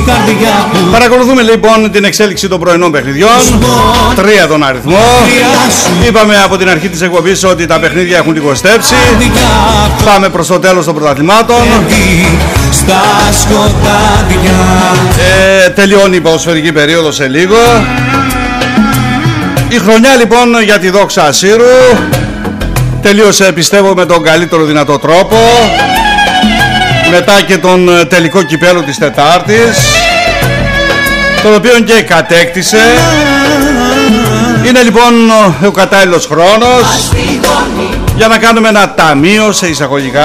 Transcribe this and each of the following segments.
Παρακολουθούμε λοιπόν την εξέλιξη των πρωινών παιχνιδιών. 3 τον αριθμό. Είπαμε από την αρχή της εκπομπής ότι τα παιχνίδια έχουν λιγοστέψει. Πάμε προς το τέλος των πρωταθλημάτων. Τελειώνει η ποδοσφαιρική περίοδο σε λίγο. Η χρονιά λοιπόν για τη Δόξα Ασσύρου τελείωσε, πιστεύω, με τον καλύτερο δυνατό τρόπο. Μετά και τον τελικό κυπέλλο της Τετάρτης, τον οποίο και κατέκτησε. Είναι λοιπόν ο κατάλληλος χρόνος για να κάνουμε ένα ταμείο σε εισαγωγικά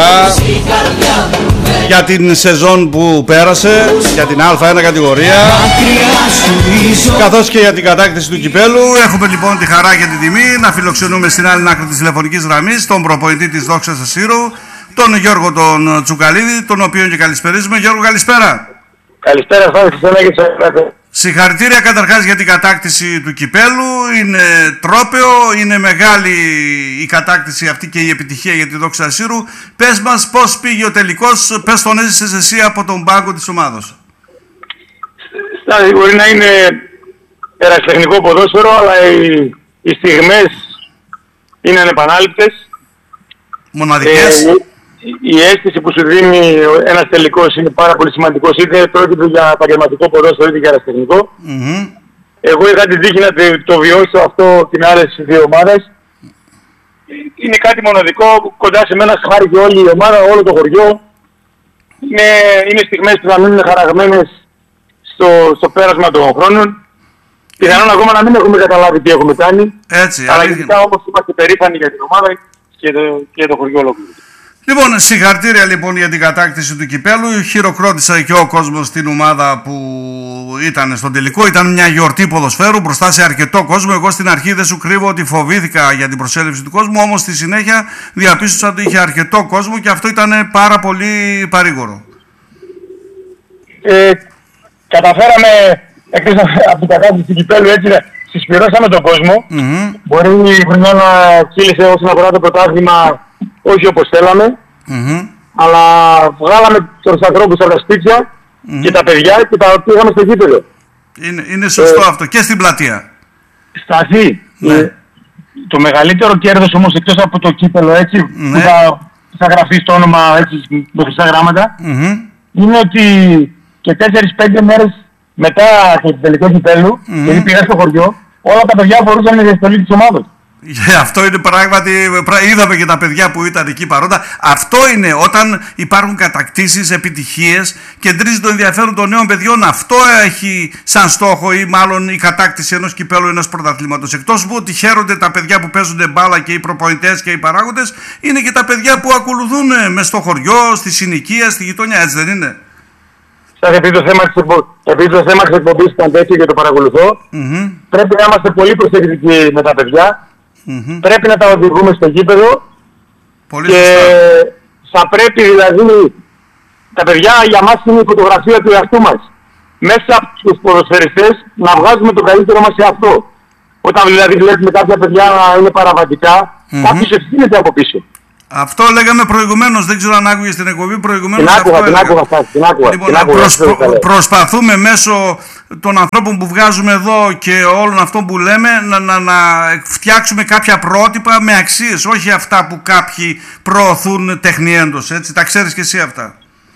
για την σεζόν που πέρασε, για την Α1 κατηγορία, καθώς και για την κατάκτηση του κυπέλου. Έχουμε λοιπόν τη χαρά και την τιμή να φιλοξενούμε στην άλλη άκρη της τηλεφωνικής γραμμής τον προπονητή της Δόξας Ασσύρου, τον Γιώργο τον Τσουκαλίδη, τον οποίο και καλησπερίζουμε. Γιώργο, καλησπέρα. Καλησπέρα, Φάνη. Συγχαρητήρια καταρχάς για την κατάκτηση του κυπέλου. Είναι τρόπαιο, είναι μεγάλη η κατάκτηση αυτή και η επιτυχία για τη Δόξα Ασσύρου. Πες μας πώς πήγε ο τελικός, πες τον έζησες εσύ από τον πάγκο της ομάδος. Μπορεί να είναι ερασιτεχνικό ποδόσφαιρο, αλλά οι στιγμές είναι ανεπανάληπτες. Μοναδικές. Η αίσθηση που σου δίνει ένας τελικός είναι πάρα πολύ σημαντικός, είτε πρόκειται για επαγγελματικό ποδόσφαιρο είτε για αεραστεχνικό. Εγώ είχα την τύχη να το βιώσω αυτό την άλλες 2 ομάδες. Είναι κάτι μοναδικό, κοντά σε μένα χάρηκε όλη η ομάδα, όλο το χωριό. Είναι στιγμές που θα μείνουν χαραγμένες στο πέρασμα των χρόνων. Πιθανόν ακόμα να μην έχουμε καταλάβει τι έχουμε κάνει. Έτσι, αλλά γενικά όμως είμαστε περήφανοι για την ομάδα και το χωριό ολόκληρο. Λοιπόν, συγχαρητήρια λοιπόν για την κατάκτηση του κυπέλου. Χειροκρότησε και ο κόσμος στην ομάδα που ήταν στον τελικό. Ήταν μια γιορτή ποδοσφαίρου μπροστά σε αρκετό κόσμο. Εγώ στην αρχή δεν σου κρύβω ότι φοβήθηκα για την προσέλευση του κόσμου, όμως στη συνέχεια διαπίστωσα ότι είχε αρκετό κόσμο και αυτό ήταν πάρα πολύ παρήγορο. Καταφέραμε εκτός από την κατάκτηση του κυπέλου, έτσι συσπηρώσαμε τον κόσμο. Μπορεί η χρονιά να κύλησε όσον αφορά το πρωτάθλημα όχι όπως θέλαμε, αλλά βγάλαμε τους ανθρώπους από τα σπίτια και τα παιδιά και τα πήγαμε στο γήπεδο. Είναι σωστό αυτό και στην πλατεία. Σταθεί. Το μεγαλύτερο κέρδος όμως εκτός από το κύπελο, έτσι, που θα γραφεί στο όνομα έτσι, με χρυσά γράμματα, είναι ότι και 4-5 μέρες μετά το τελικό κυπέλου, γιατί πήγα στο χωριό, όλα τα παιδιά φορούσαν τη διαστολή της ομάδας. Αυτό είναι πράγματι, είδαμε και τα παιδιά που ήταν εκεί παρόντα. Αυτό είναι όταν υπάρχουν κατακτήσεις, επιτυχίες, κεντρίζει το ενδιαφέρον των νέων παιδιών. Αυτό έχει σαν στόχο ή μάλλον η κατάκτηση ενός κυπέλου, ενός πρωταθλήματος. Εκτός που ότι χαίρονται τα παιδιά που παίζουν μπάλα και οι προπονητές και οι παράγοντες, είναι και τα παιδιά που ακολουθούν μες στο χωριό, στη συνοικία, στη γειτονιά, έτσι δεν είναι? Επειδή το θέμα της εκπομπής ήταν τέτοιο και το παρακολουθώ, πρέπει να είμαστε πολύ προσεκτικοί με τα παιδιά. Πρέπει να τα οδηγούμε στο γήπεδο. Πολύ και σωστά. θα πρέπει δηλαδή τα παιδιά για μας είναι η φωτογραφία του εαυτού μας. Μέσα από τους ποδοσφαιριστές να βγάζουμε το καλύτερο μας σε αυτό. Όταν δηλαδή βλέπουμε κάποια παιδιά να είναι παραβατικά, κάποιος ευθύνεται από πίσω. Αυτό λέγαμε προηγουμένως, δεν ξέρω αν άκουγες την εκπομπή προηγουμένως. Την άκουγα. Λοιπόν, προσπαθούμε μέσω των ανθρώπων που βγάζουμε εδώ και όλων αυτών που λέμε να φτιάξουμε κάποια πρότυπα με αξίες, όχι αυτά που κάποιοι προωθούν τεχνιέντος, έτσι, τα ξέρεις και εσύ αυτά.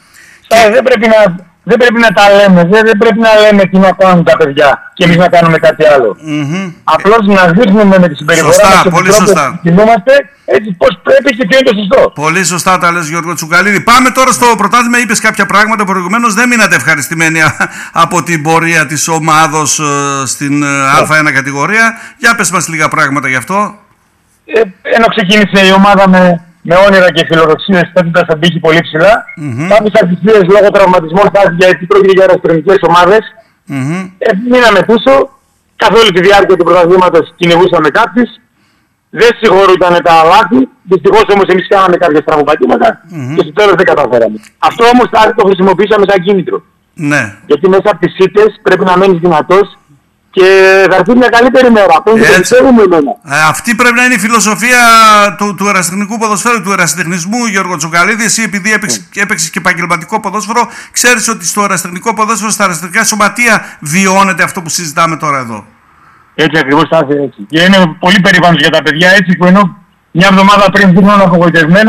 Δεν πρέπει να τα λέμε, δεν πρέπει να λέμε τι να κάνουν τα παιδιά και εμείς να κάνουμε κάτι άλλο. Απλώς να δείχνουμε με τη συμπεριφορά μας και τον τρόπο που κινούμαστε έτσι πώς πρέπει και ποιο είναι το σωστό. Πολύ σωστά τα λες, Γιώργο Τσουκαλίδη. Πάμε τώρα στο πρωτάθλημα. Είπες κάποια πράγματα προηγουμένως, δεν μείνατε ευχαριστημένοι από την πορεία της ομάδος στην Α1 κατηγορία. Για πες μας λίγα πράγματα γι' αυτό. Ενώ ξεκίνησε η ομάδα με όνειρα και φιλοδοξίες, θέτοντας τον πύχη πολύ ψηλά. Κάποιες αρτησίες λόγω τραυματισμών χάθηκαν, γιατί πρόκειται για αεραστρονικές ομάδες. Μείναμε πίσω. Καθ' όλη τη διάρκεια του πρωταθλήματος κυνηγούσαμε κάποιους. Δεν συγχωρούνταν τα λάθη. Δυστυχώς όμως εμείς κάναμε κάποια στραβοπατήματα και στο τέλος δεν καταφέραμε. Αυτό όμως το χρησιμοποιήσαμε σαν κίνητρο. Ναι. Γιατί μέσα από τις ήττες πρέπει να μένεις δυνατός και θα έρθει μια καλύτερη μέρα. Αυτό πιστεύουμε εμένα. Αυτή πρέπει να είναι η φιλοσοφία του ερασιτεχνικού ποδοσφαίρου, του ερασιτεχνισμού, Γιώργο Τσουκαλίδη. Εσύ, επειδή έπαιξες και επαγγελματικό ποδόσφαιρο, ξέρεις ότι στο ερασιτεχνικό ποδόσφαιρο, στα ερασιτεχνικά σωματεία, βιώνεται αυτό που συζητάμε τώρα εδώ. Έτσι ακριβώς θα είναι έτσι. Και είναι πολύ περήφανος για τα παιδιά έτσι, που ενώ μια εβδομάδα πριν δείχνουν απογοητευμένα,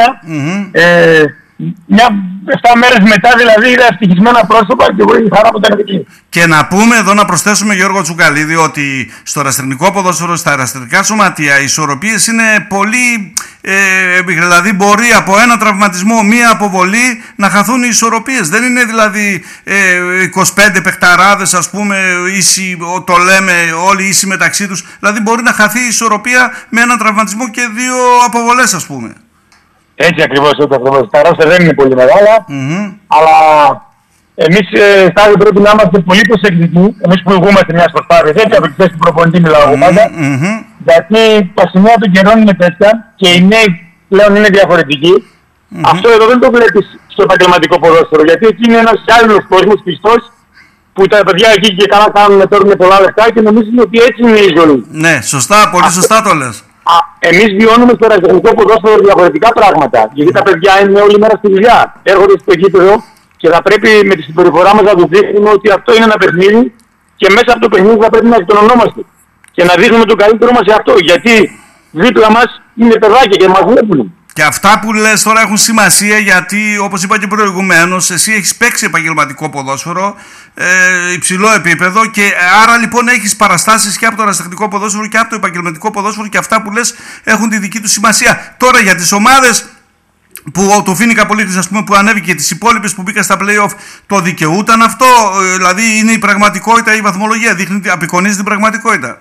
7 μέρες μετά δηλαδή είδα ευτυχισμένα πρόσωπα και η χαρά που ήταν εκεί. Και να πούμε εδώ, να προσθέσουμε, Γιώργο Τσουκαλίδη, ότι στο ερασιτεχνικό ποδόσφαιρο, στα ερασιτεχνικά σωματεία, οι ισορροπίες είναι πολύ. Δηλαδή, μπορεί από ένα τραυματισμό, μία αποβολή να χαθούν οι ισορροπίες. Δεν είναι δηλαδή 25 παιχταράδες, ας πούμε, ίσοι, το λέμε όλοι ίσοι μεταξύ τους. Δηλαδή, μπορεί να χαθεί η ισορροπία με ένα τραυματισμό και 2 αποβολές, ας πούμε. Έτσι ακριβώς, τα ρόστερ δεν είναι πολύ μεγάλα, αλλά εμείς στάδιο πρέπει να είμαστε πολύ προσεκτικοί, εμείς που ηγούμαστε μιας προσπάθειας, έτσι από τη θέση του προπονητή μιλάω εγώ πάντα, γιατί τα σημεία των καιρών είναι τέτοια και οι νέοι πλέον είναι διαφορετικοί. Αυτό εδώ δεν το βλέπεις στο επαγγελματικό ποδόσφαιρο, γιατί εκεί είναι ένας άλλος κόσμος πιστός, που τα παιδιά εκεί και καλά κάνουν, παίρνουν πολλά λεφτά και νομίζουν ότι έτσι είναι η ζωή. Ναι, σωστά, πολύ σωστά το λες. Εμείς βιώνουμε στο ερασιτεχνικό ποδόσφαιρο διαφορετικά πράγματα. Γιατί τα παιδιά είναι όλη μέρα στη δουλειά. Έρχονται στο γήπεδο και θα πρέπει με τη συμπεριφορά μας να τους δείχνουμε ότι αυτό είναι ένα παιχνίδι και μέσα από το παιχνίδι θα πρέπει να εκτονωνόμαστε. Και να δείχνουμε τον καλύτερό μας σε αυτό. Γιατί δίπλα μας είναι παιδάκια και μας βλέπουν. Και αυτά που λες τώρα έχουν σημασία, γιατί όπως είπα και προηγουμένως, εσύ έχεις παίξει επαγγελματικό ποδόσφαιρο, υψηλό επίπεδο, και άρα λοιπόν έχεις παραστάσεις και από το ερασιτεχνικό ποδόσφαιρο και από το επαγγελματικό ποδόσφαιρο, και αυτά που λες έχουν τη δική του σημασία. Τώρα για τις ομάδες που το Φοίνικα Πολύχνης, ας πούμε, που ανέβηκε, και τις υπόλοιπες που μπήκαν στα play-off, το δικαιούταν αυτό? Δηλαδή είναι η πραγματικότητα, η βαθμολογία απεικονίζει την πραγματικότητα?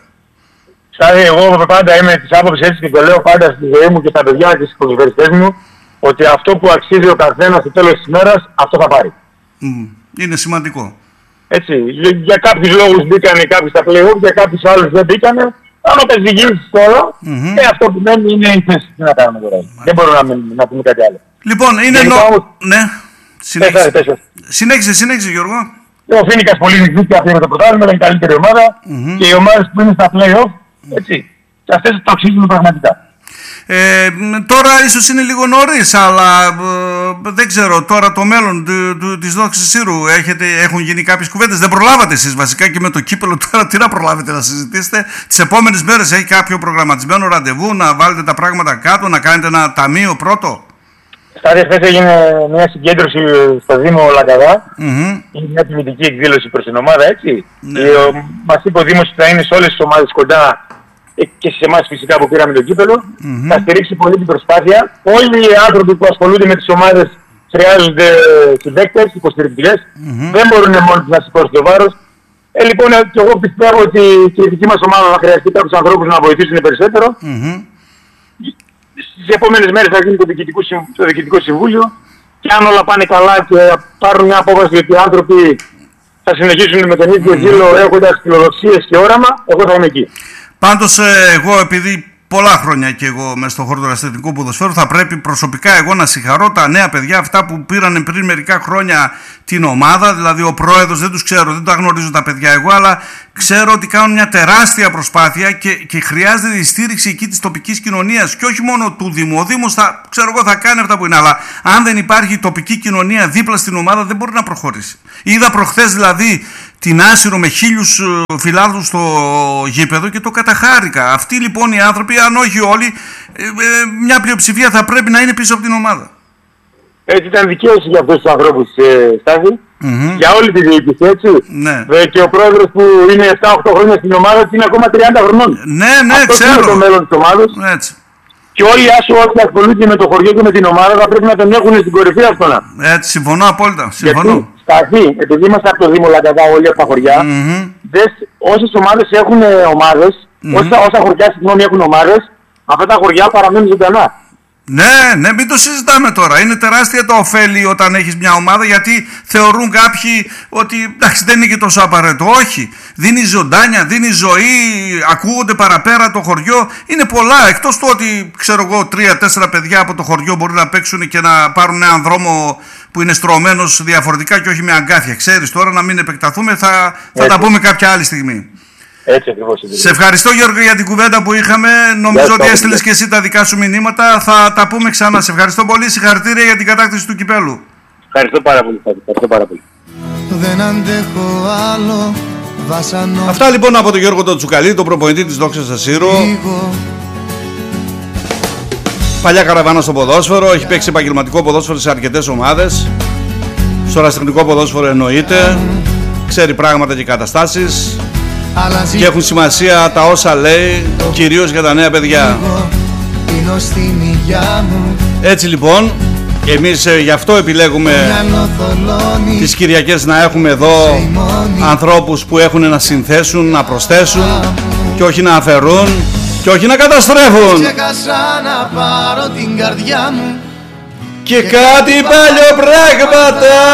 Εγώ πάντα είμαι της άποψης έτσι και το λέω πάντα στη ζωή μου και στα παιδιά και στους ποδοσφαιριστές μου, ότι αυτό που αξίζει ο καθένας στο τέλος της ημέρας, αυτό θα πάρει. Είναι σημαντικό. Έτσι, για κάποιους λόγους μπήκανε κάποιοι στα play-off, για κάποιους άλλους δεν μπήκανε. Άμα τα ζυγίσεις τώρα, αυτό που μένει είναι η θέση. Τι να κάνουμε τώρα. Δεν μπορούμε να πούμε κάτι άλλο. Λοιπόν, είναι ναι, συνέχισε Γιώργο. Ο Φοίνικας Πολύχνης δίκαια πήρε το πρωτάθλημα, είναι η καλύτερη ομάδα, και οι ομάδες που είναι στα play-off, έτσι, και αυτές το αξίζουν πραγματικά. Τώρα ίσως είναι λίγο νωρίς, αλλά δεν ξέρω, τώρα το μέλλον της Δόξης Σύρου, έχουν γίνει κάποιες κουβέντες? Δεν προλάβατε εσείς βασικά και με το κύπελο τώρα, τι να προλάβετε να συζητήσετε? Τις επόμενες μέρες έχει κάποιο προγραμματισμένο ραντεβού, να βάλετε τα πράγματα κάτω, να κάνετε ένα ταμείο πρώτο? Χθες έγινε μια συγκέντρωση στο Δήμο Λαγκαδά, είναι μια τιμητική εκδήλωση προς την ομάδα, έτσι. Μας είπε ο Δήμος ότι θα είναι σε όλες τις ομάδες κοντά, και σε εμάς φυσικά που πήραμε το κύπελο, θα στηρίξει πολύ την προσπάθεια. Όλοι οι άνθρωποι που ασχολούνται με τις ομάδες χρειάζονται συμπαίκτες, υποστηρικτικές, δεν μπορούν μόνοι τους να σηκώσουν το βάρος. Λοιπόν, και εγώ πιστεύω ότι και η δική μας ομάδα θα χρειαστεί κάποιους ανθρώπους να βοηθήσουν περισσότερο. Στις επόμενες μέρες θα γίνει το Διοικητικό Συμβούλιο, και αν όλα πάνε καλά και πάρουν μια απόφαση ότι οι άνθρωποι θα συνεχίσουν με τον ίδιο ζήλο έχοντας φιλοδοξίες και όραμα, εγώ θα είμαι εκεί. Πάντως εγώ, επειδή πολλά χρόνια και εγώ μέσα στον χώρο του ερασιτεχνικού ποδοσφαίρου, θα πρέπει προσωπικά εγώ να συγχαρώ τα νέα παιδιά, αυτά που πήραν πριν μερικά χρόνια την ομάδα. Δηλαδή ο πρόεδρος, δεν τους ξέρω, δεν τα γνωρίζω τα παιδιά εγώ, αλλά ξέρω ότι κάνουν μια τεράστια προσπάθεια και χρειάζεται η στήριξη εκεί της τοπικής κοινωνίας, και όχι μόνο του Δήμου. Ο Δήμος θα κάνει αυτά που είναι, αλλά αν δεν υπάρχει η τοπική κοινωνία δίπλα στην ομάδα, δεν μπορεί να προχωρήσει. Είδα προχθές δηλαδή την Άσυρο με 1000 φιλάθλους στο γήπεδο και το καταχάρηκα. Αυτοί λοιπόν οι άνθρωποι, αν όχι όλοι, μια πλειοψηφία θα πρέπει να είναι πίσω από την ομάδα. Έτσι ήταν δικαίωση για αυτούς τους ανθρώπους, Στάθη, για όλη τη διοίκηση, έτσι. Ναι. Και ο πρόεδρος που είναι 7-8 χρόνια στην ομάδα είναι ακόμα 30 χρονών. Ναι, αυτό ξέρω. Είναι το μέλλον της ομάδας. Έτσι. Και όλοι οι όσοι ασχολούνται με το χωριό και με την ομάδα θα πρέπει να τον έχουν στην κορυφή αυτόν. Έτσι, συμφωνώ απόλυτα. Γιατί Σταθή, επειδή είμαστε από το Δήμο Λαγκαδά όλοι από τα χωριά, όσες ομάδες έχουν ομάδες, όσα χωριά συγγνώμη έχουν ομάδες, αυτά τα χωριά παραμένουν ζωντανά. Ναι, μην το συζητάμε τώρα. Είναι τεράστια το ωφέλη όταν έχεις μια ομάδα, γιατί θεωρούν κάποιοι ότι εντάξει, δεν είναι και τόσο απαραίτητο. Όχι. Δίνει ζωντάνια, δίνει ζωή, ακούγονται παραπέρα το χωριό. Είναι πολλά. Εκτός του ότι, ξέρω εγώ, 3-4 παιδιά από το χωριό μπορεί να παίξουν και να πάρουν έναν δρόμο που είναι στρωμένος διαφορετικά και όχι με αγκάθια. Ξέρεις τώρα, να μην επεκταθούμε, θα τα πούμε κάποια άλλη στιγμή. Έτσι ακριβώς. Σε ευχαριστώ Γιώργο για την κουβέντα που είχαμε. Νομίζω ότι έστειλες και εσύ τα δικά σου μηνύματα. Θα τα πούμε ξανά. Σε ευχαριστώ πολύ. Συγχαρητήρια για την κατάκτηση του κυπέλου. Ευχαριστώ πάρα πολύ. Ευχαριστώ πάρα πολύ. Δεν αντέχω άλλο βασανό. Αυτά λοιπόν από τον Γιώργο τον Τσουκαλή, τον προπονητή της Δόξας Ασύρου. Παλιά καραβάνα στο ποδόσφαιρο, έχει παίξει επαγγελματικό ποδόσφαιρο σε αρκετές ομάδες. Στο ερασιτεχνικό ποδόσφαιρο εννοείται. Ξέρει πράγματα και καταστάσεις. Και έχουν σημασία τα όσα λέει, κυρίως για τα νέα παιδιά. Έτσι λοιπόν, εμείς γι' αυτό επιλέγουμε τις Κυριακές να έχουμε εδώ ανθρώπους που έχουν να συνθέσουν, να προσθέσουν και όχι να αφαιρούν και όχι να καταστρέφουν. Ξέχασα να πάρω την καρδιά μου Και κάτι παλιό πράγματα